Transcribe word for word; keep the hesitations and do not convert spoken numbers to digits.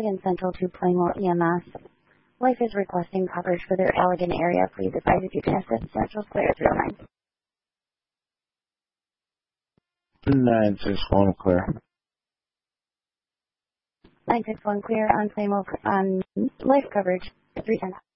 Allegan Central to Plainwell E M S. Life is requesting coverage for their Allegan area. Please advise if you can assist. Central Clear three oh nine. nine six one clear. nine six one clear on Plainwell on life coverage three ten.